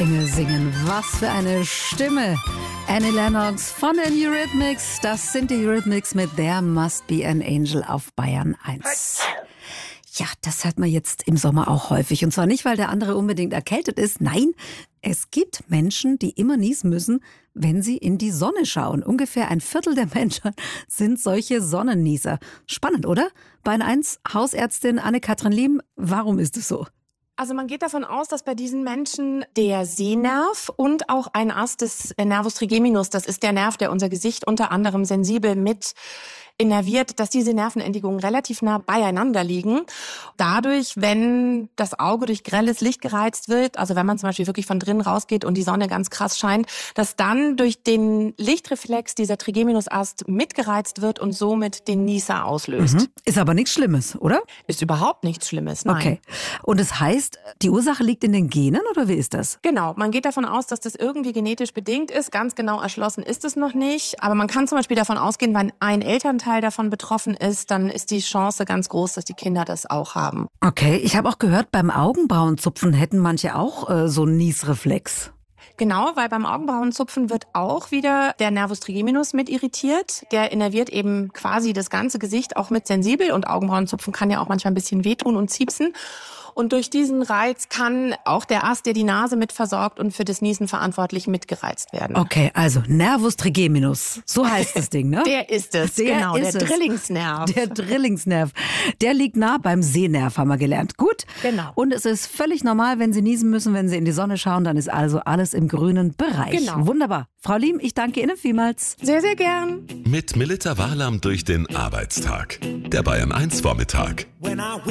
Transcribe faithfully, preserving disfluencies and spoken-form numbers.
Engel singen. Was für eine Stimme. Annie Lennox von den Eurythmics. Das sind die Eurythmics mit There Must Be an Angel auf Bayern eins. Ja, das hört man jetzt im Sommer auch häufig. Und zwar nicht, weil der andere unbedingt erkältet ist. Nein, es gibt Menschen, die immer niesen müssen, wenn sie in die Sonne schauen. Ungefähr ein Viertel der Menschen sind solche Sonnennieser. Spannend, oder? Bayern eins Hausärztin Anne-Kathrin Liem, warum ist es so? Also man geht davon aus, dass bei diesen Menschen der Sehnerv und auch ein Ast des Nervus trigeminus, das ist der Nerv, der unser Gesicht unter anderem sensibel mit innerviert, dass diese Nervenendigungen relativ nah beieinander liegen. Dadurch, wenn das Auge durch grelles Licht gereizt wird, also wenn man zum Beispiel wirklich von drinnen rausgeht und die Sonne ganz krass scheint, dass dann durch den Lichtreflex dieser Trigeminusast mitgereizt wird und somit den Nieser auslöst. Mhm. Ist aber nichts Schlimmes, oder? Ist überhaupt nichts Schlimmes, nein. Okay. Und das heißt, die Ursache liegt in den Genen oder wie ist das? Genau, man geht davon aus, dass das irgendwie genetisch bedingt ist. Ganz genau erschlossen ist es noch nicht. Aber man kann zum Beispiel davon ausgehen, wenn ein Elternteil davon betroffen ist, dann ist die Chance ganz groß, dass die Kinder das auch haben. Okay, ich habe auch gehört, beim Augenbrauenzupfen hätten manche auch äh, so einen Niesreflex. Genau, weil beim Augenbrauenzupfen wird auch wieder der Nervus trigeminus mit irritiert. Der innerviert eben quasi das ganze Gesicht, auch mit sensibel. Und Augenbrauenzupfen kann ja auch manchmal ein bisschen wehtun und ziepsen. Und durch diesen Reiz kann auch der Ast, der die Nase mit versorgt und für das Niesen verantwortlich, mitgereizt werden. Okay, also Nervus trigeminus, so heißt das Ding, ne? Der ist es, der genau, ist der es. Drillingsnerv. Der Drillingsnerv, der liegt nah beim Sehnerv, haben wir gelernt. Gut. Genau. Und es ist völlig normal, wenn Sie niesen müssen, wenn Sie in die Sonne schauen, dann ist also alles im grünen Bereich. Genau. Wunderbar. Frau Liem, ich danke Ihnen vielmals. Sehr, sehr gern. Mit Melita Wahlam durch den Arbeitstag. Der Bayern eins Vormittag.